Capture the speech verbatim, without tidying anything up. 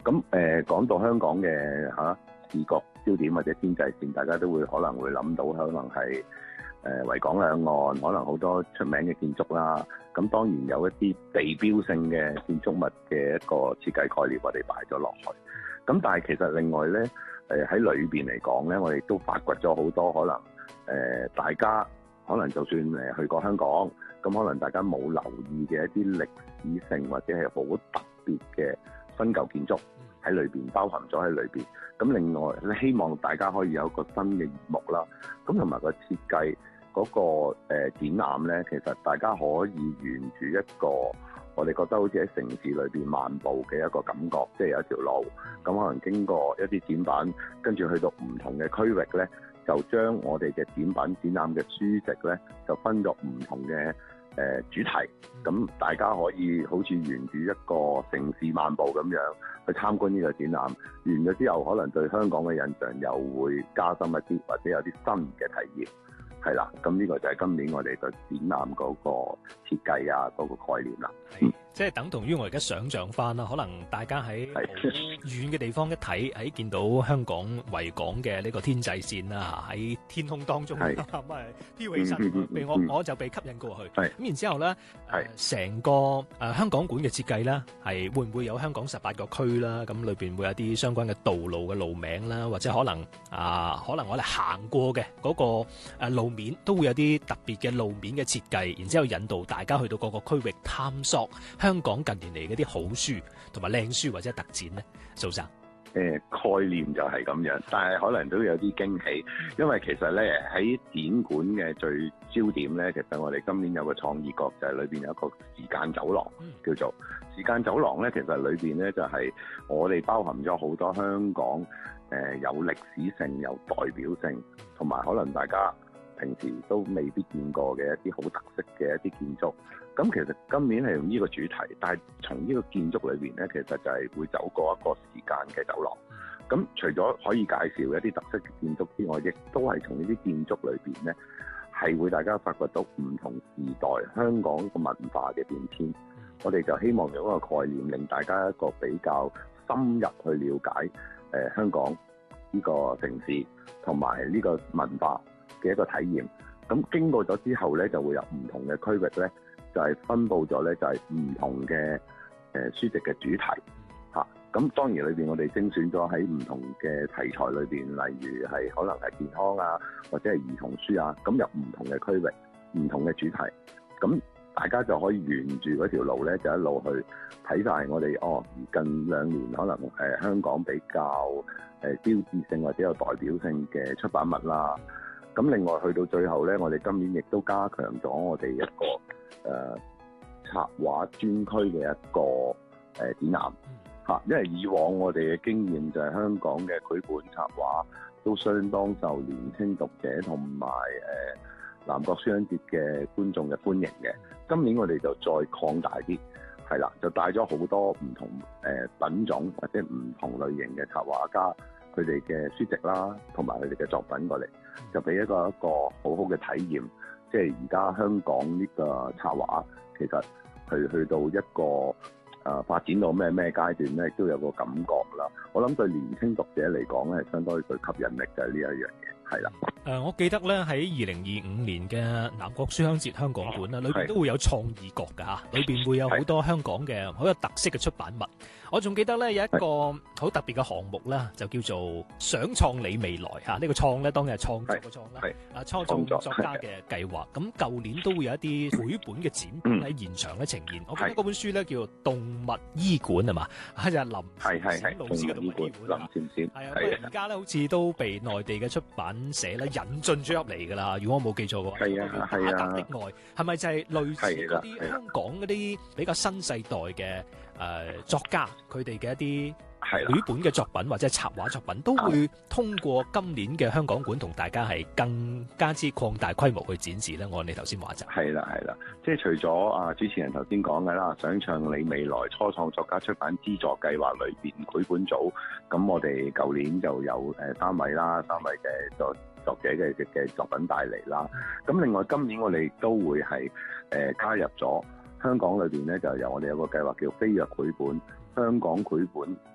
咁誒講到香港嘅嚇、啊、視覺焦點或者天際線，大家都會可能會諗到，可能係誒、呃、維港兩岸，可能好多出名嘅建築啦。咁當然有一啲地標性嘅建築物嘅一個設計概念，我哋擺咗落去。咁但係其實另外咧，誒喺裏邊嚟講咧，我哋都發掘咗好多可能誒、呃、大家可能就算誒去過香港，咁可能大家冇留意嘅一啲歷史性或者係好特別嘅新舊建築喺裏邊包含咗喺裏邊。咁另外希望大家可以有個新嘅耳目啦。咁同埋個設計嗰、那個、呃、展覽咧，其實大家可以沿住一個我哋覺得好似喺城市裏邊漫步嘅一個感覺，即係有一條路，咁可能經過一啲展品，跟住去到唔同嘅區域咧，就將我哋嘅展品展覽嘅書籍咧，就分咗唔同嘅誒、呃、主題，咁大家可以好似沿住一個城市漫步咁樣去參觀呢個展覽，完咗之後可能對香港嘅印象又會加深一啲，或者有啲新嘅體驗。係啦，咁呢個就係今年我哋個展覽嗰個設計啊，嗰、那個概念啦。 係，即係等同於我而家想像翻啦，可能大家喺好遠嘅地方一睇，喺見到香港維港嘅呢個天際線啦，喺天空當中咁啊飄起身，被我我就被吸引過去。咁然之後咧，誒成個誒香港館嘅設計咧，係會唔會有香港十八個區啦？咁裏邊會有啲相關嘅道路嘅路名啦，或者可能啊，可能我哋行過嘅嗰個誒路面都會有啲特別嘅路面嘅設計，然之後引導大家去到各個區域探索香港近年嚟嗰啲好書同埋靚書或者特展咧，蘇生。 誒、呃、概念就係咁樣，但係可能都有啲驚喜，因為其實咧喺展館嘅最焦點咧，其實我哋今年有個創意角，就係裏邊有一個時間走廊，叫做時間走廊咧。其實裏邊咧就係、是、我哋包含咗好多香港誒、呃、有歷史性、有代表性，同埋可能大家平時都未必見過嘅一啲好特色嘅一啲建築。咁其實今年係用呢個主題，但係從呢個建築裏邊咧，其實就係會走過一個時間嘅走廊。咁除咗可以介紹一啲特色嘅建築之外，亦都係從呢啲建築裏邊咧，係會大家發掘到唔同時代香港個文化嘅變遷。我哋就希望用一個概念，令大家一個比較深入去了解誒、呃、香港呢個城市同埋呢個文化嘅一個體驗。咁經過咗之後咧，就會有唔同嘅區域咧，就係、是、分佈咗咧，就係、是、唔同嘅誒、呃、書籍嘅主題嚇。咁、啊、當然裏邊我哋精選咗喺唔同嘅題材裏邊，例如係可能係健康啊，或者係兒童書啊，咁有唔同嘅區域、唔同嘅主題。咁大家就可以沿住嗰條路咧，就一路去睇晒我哋哦。近兩年可能誒、呃、香港比較誒、呃、標誌性或者有代表性嘅出版物啦。咁另外去到最後咧，我哋今年亦都加強咗我哋一個誒、呃、插畫專區嘅一個誒、呃、展覽嚇，因為以往我哋嘅經驗就係香港嘅繪本插畫都相當受年輕讀者同埋誒南國書香節嘅觀眾嘅歡迎嘅。今年我哋就再擴大啲，係啦，就帶咗好多唔同誒、呃、品種或者唔同類型嘅插畫家佢哋嘅書籍啦，同埋佢哋嘅作品過嚟，就俾一個一個好好嘅體驗。即係而家香港呢個插畫，其實去去到一個誒、呃、發展到咩咩階段咧，都有個感覺啦。我諗對年輕讀者嚟講咧，係相當具吸引力嘅呢一樣嘢，係啦。 誒、呃，我記得咧喺二零二五年嘅南國書香節香港館啦，裏邊都會有創意角㗎嚇，裏邊會有好多香港嘅好有特色嘅出版物。我仲記得咧有一個好特別嘅項目啦，就叫做想創你未來嚇。呢、這個創咧當然係創作嘅創啦，啊創造作家嘅計劃。咁舊年都會有一啲繪本嘅展品喺現場咧呈現。我記得嗰本書咧叫做《動物醫館》係嘛，就係林係係係老師嘅動物醫館啊。林係啊，而家咧好似都被內地嘅出版社咧引進咗入嚟㗎啦。如果我冇記錯嘅話， 係啊係啊。 打格的愛係咪就係類似嗰啲香港嗰啲比較新世代嘅誒、呃、作家佢哋嘅一啲繪本嘅作品或者插畫作品，都會通過今年嘅香港館同大家係更加之擴大規模去展示咧。按你頭先話就係啦係啦，即係除咗啊主持人頭先講嘅啦，想唱你未來初創作家出版資助計劃裏邊繪本組，咁我哋舊年就有誒三位啦，三位嘅作作者嘅嘅作品帶嚟啦。咁另外今年我哋都會係誒、呃、加入咗香港裏邊咧，就由我哋有個計劃叫飛躍繪本香港繪本